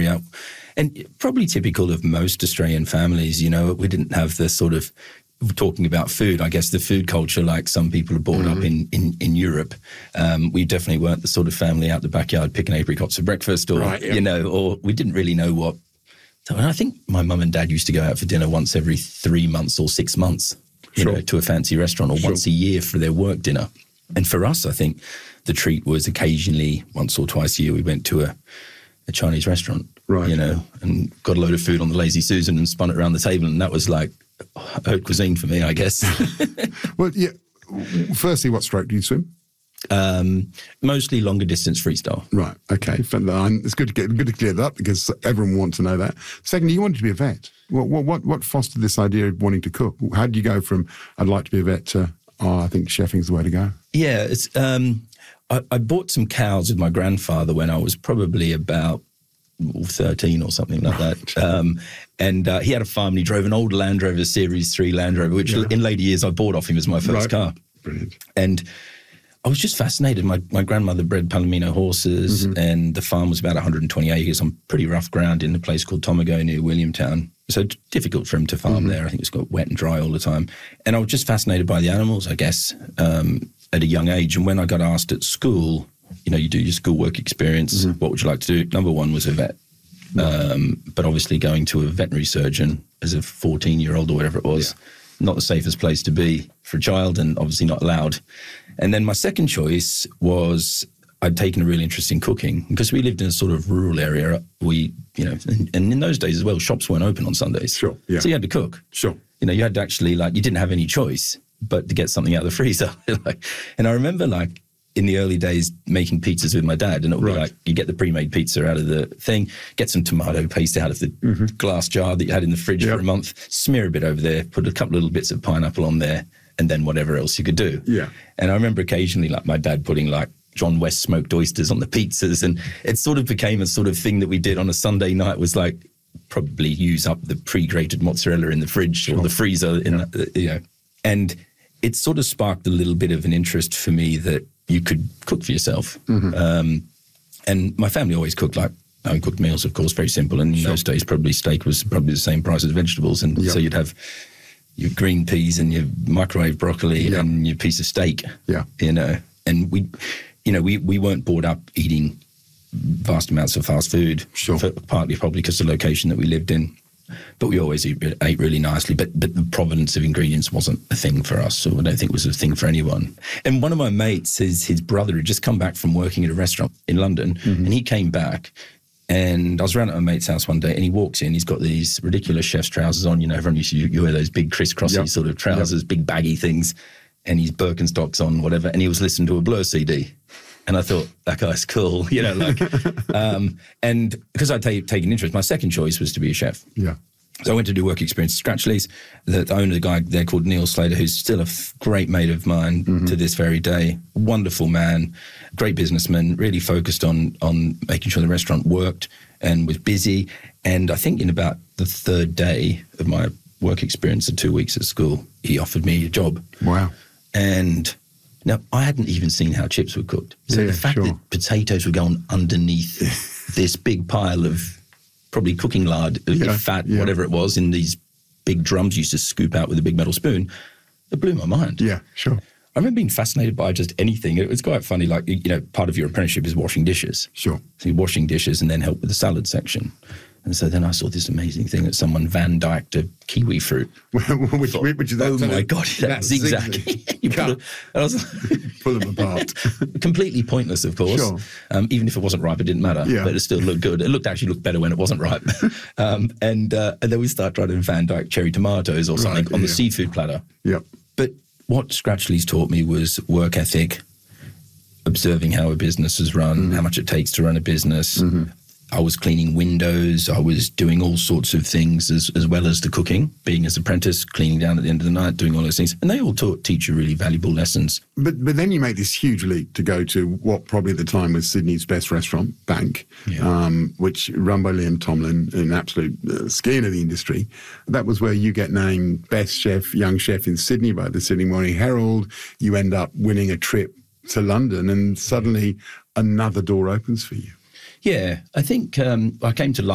family out. And probably typical of most Australian families, you know, we didn't have the sort of, talking about food, I guess the food culture like some people are brought up in Europe. We definitely weren't the sort of family out the backyard picking apricots for breakfast or, you know, or we didn't really know what. And I think my mum and dad used to go out for dinner once every 3 months or 6 months, you know, to a fancy restaurant, or once a year for their work dinner. And for us, I think the treat was occasionally once or twice a year we went to a Chinese restaurant, you know, and got a load of food on the Lazy Susan and spun it around the table. And that was like haute cuisine for me, I guess. Well, yeah. Firstly, what stroke do you swim? Mostly longer distance freestyle. Right. Okay. It's good to clear that up because everyone wants to know that. Secondly, you wanted to be a vet. What fostered this idea of wanting to cook? How did you go from I'd like to be a vet to I think chefing's the way to go? Yeah, it's. I bought some cows with my grandfather when I was probably about 13 or something like that. And he had a farm and he drove an old Land Rover Series 3 Land Rover, which in later years I bought off him as my first car. Brilliant. And I was just fascinated. My grandmother bred Palomino horses and the farm was about 120 acres on pretty rough ground in a place called Tomago near Williamtown. So difficult for him to farm there. I think it's got wet and dry all the time. And I was just fascinated by the animals, I guess, at a young age. And when I got asked at school, you know, you do your school work experience, what would you like to do? Number one was a vet. But obviously going to a veterinary surgeon as a 14-year-old or whatever it was, not the safest place to be for a child and obviously not allowed. And then my second choice was I'd taken a real interest in cooking because we lived in a sort of rural area. We, you know, and in those days as well, shops weren't open on Sundays. Sure, yeah. So you had to cook. Sure. You know, you had to actually, like, you didn't have any choice but to get something out of the freezer. And I remember, like, in the early days making pizzas with my dad, and it would be like, you get the pre-made pizza out of the thing, get some tomato paste out of the glass jar that you had in the fridge for a month, smear a bit over there, put a couple of little bits of pineapple on there, and then whatever else you could do. Yeah. And I remember occasionally, like, my dad putting, like, John West smoked oysters on the pizzas, and it sort of became a sort of thing that we did on a Sunday night, was like probably use up the pre-grated mozzarella in the fridge or the freezer, you know. And it sort of sparked a little bit of an interest for me that you could cook for yourself. And my family always cooked like home-cooked meals, of course, very simple. And in those days, probably steak was probably the same price as vegetables. And so you'd have your green peas and your microwave broccoli and your piece of steak, you know. And we weren't brought up eating vast amounts of fast food, partly probably because of the location that we lived in. But we always ate really nicely. But the provenance of ingredients wasn't a thing for us, or I don't think it was a thing for anyone. And one of my mates, his brother had just come back from working at a restaurant in London, and he came back, and I was around at my mate's house one day, and he walks in, he's got these ridiculous chef's trousers on. You know, everyone used to wear those big crisscrossy sort of trousers, big baggy things, and his Birkenstocks on, whatever, and he was listening to a Blur CD. And I thought, that guy's cool, you know, like, and because I'd taken interest, my second choice was to be a chef. Yeah. So I went to do work experience at Scratchley's. The owner, the guy there called Neil Slater, who's still a great mate of mine to this very day. Wonderful man, great businessman, really focused on making sure the restaurant worked and was busy. And I think in about the third day of my work experience of 2 weeks at school, he offered me a job. Wow. And now, I hadn't even seen how chips were cooked. So the fact that potatoes were going underneath this big pile of probably cooking lard, fat, whatever it was, in these big drums you used to scoop out with a big metal spoon, it blew my mind. Yeah, sure. I remember being fascinated by just anything. It was quite funny, like, you know, part of your apprenticeship is washing dishes. Sure. So you're washing dishes and then help with the salad section. And so then I saw this amazing thing that someone Van Dyked a kiwi fruit. which is that? Oh my God, that zigzag. You pull them apart. Completely pointless, of course. Sure. Even if it wasn't ripe, it didn't matter. Yeah. But it still looked good. It actually looked better when it wasn't ripe. And then we start trying to Van Dyke cherry tomatoes or something on the seafood platter. Yep. But what Scratchley's taught me was work ethic, observing how a business is run, how much it takes to run a business. I was cleaning windows. I was doing all sorts of things as well as the cooking, being an apprentice, cleaning down at the end of the night, doing all those things. And they all teach you really valuable lessons. But then you make this huge leap to go to what probably at the time was Sydney's best restaurant, Bank, which run by Liam Tomlin, an absolute skin of the industry. That was where you get named best chef, young chef in Sydney by the Sydney Morning Herald. You end up winning a trip to London and suddenly another door opens for you. Yeah, I think I came to London